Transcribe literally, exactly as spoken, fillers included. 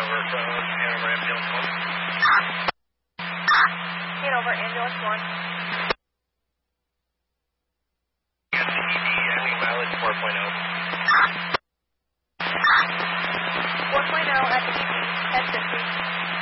Hanover, uh, Hanover Ambulance one. Hanover Ambulance one. Yes, E D, I think mileage four point oh.